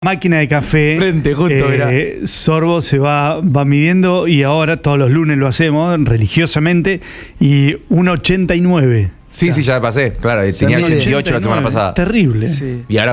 máquina de café. Frente, justo, mirá. Sorbo se va midiendo y ahora todos los lunes lo hacemos religiosamente y 1,89. Sí, sí, ya pasé. Claro, tenía 88 la semana pasada. Terrible. Sí. Y ahora